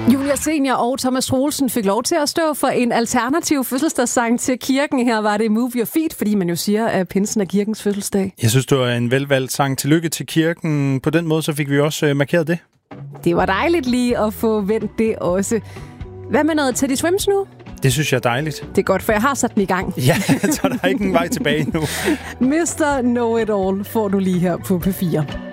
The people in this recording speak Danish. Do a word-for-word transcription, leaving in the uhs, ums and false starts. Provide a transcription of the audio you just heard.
Julia Senior og Thomas Troelsen fik lov til at stå for en alternativ fødselsdagssang til kirken. Her var det Move Your Feet, fordi man jo siger, at pinsen er kirkens fødselsdag. Jeg synes, det var en velvalgt sang. Tillykke til kirken. På den måde, så fik vi også markeret det. Det var dejligt lige at få vendt det også. Hvad med noget Teddy Swims nu? Det synes jeg er dejligt. Det er godt, for jeg har sat den i gang. Ja, så der er ikke en vej tilbage nu. mister Know It All får du lige her på P fire.